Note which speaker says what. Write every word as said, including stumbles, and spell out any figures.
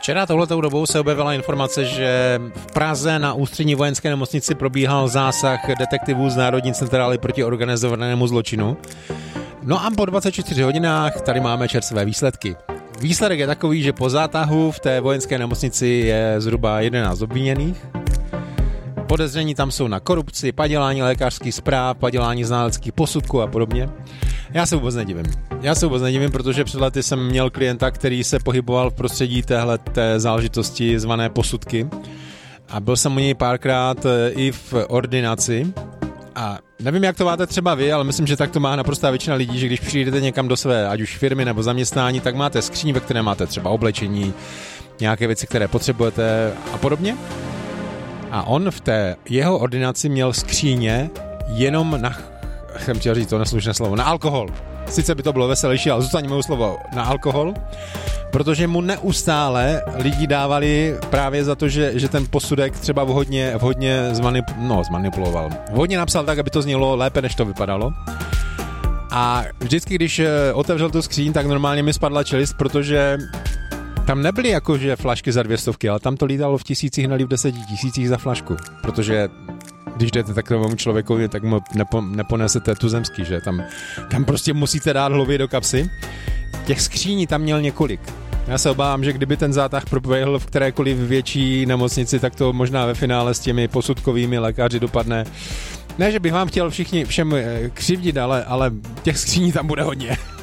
Speaker 1: Včera touhletou dobou se objevila informace, že v Praze na ústřední vojenské nemocnici probíhal zásah detektivů z Národní centrály proti organizovanému zločinu. No a po dvaceti čtyřech hodinách tady máme čerstvé výsledky. Výsledek je takový, že po zátahu v té vojenské nemocnici je zhruba jedenáct obviněných. Podezření tam jsou na korupci, padělání lékařských zpráv, padělání znaleckých posudků a podobně. Já se vůbec nedivím. Já se vůbec nedivím, protože před lety jsem měl klienta, který se pohyboval v prostředí téhleté záležitosti zvané posudky. A byl jsem u něj párkrát i v ordinaci. A nevím, jak to máte třeba vy, ale myslím, že tak to má naprostá většina lidí, že když přijdete někam do své, ať už firmy nebo zaměstnání, tak máte skříň, ve které máte třeba oblečení, nějaké věci, které potřebujete a podobně. A on v té jeho ordinaci měl skříně jenom na, jsem chtěl říct to neslušné slovo, na alkohol. Sice by to bylo veselější, ale zůstaňme slovo na alkohol, protože mu neustále lidi dávali právě za to, že, že ten posudek třeba vhodně, vhodně zmanip, no, zmanipuloval. Vhodně napsal tak, aby to znělo lépe, než to vypadalo. A vždycky, když otevřel tu skříň, tak normálně mi spadla čelist, protože tam nebyly jakože flašky za dvě stovky, ale tam to lítalo v tisících, neli v deseti tisících za flašku, protože když jdete takovému člověkovi, tak mu nepo, neponesete tu zemský, že? Tam, tam prostě musíte dát hlavě do kapsy. Těch skříní tam měl několik. Já se obávám, že kdyby ten zátah proběhl v kterékoliv větší nemocnici, tak to možná ve finále s těmi posudkovými lékaři dopadne. Ne, že bych vám chtěl všichni všem křivdit, ale, ale těch skříní tam bude hodně.